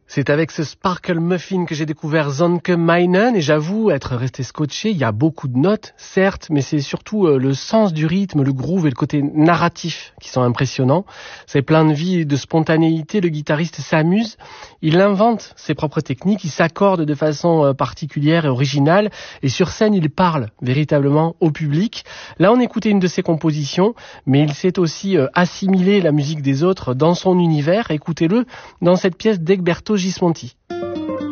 C'est avec ce Sparkle Muffin que j'ai découvert Zonke Meinen et j'avoue être resté scotché. Il y a beaucoup de notes, certes, mais c'est surtout le sens du rythme, le groove et le côté narratif qui sont impressionnants. C'est plein de vie et de spontanéité. Le guitariste s'amuse, il invente ses propres techniques, il s'accorde de façon particulière et originale et sur scène il parle véritablement au public. Là on écoutait une de ses compositions, mais il sait aussi assimiler la musique des autres dans son univers. Écoutez-le dans cette pièce d'Egberto Gismonti.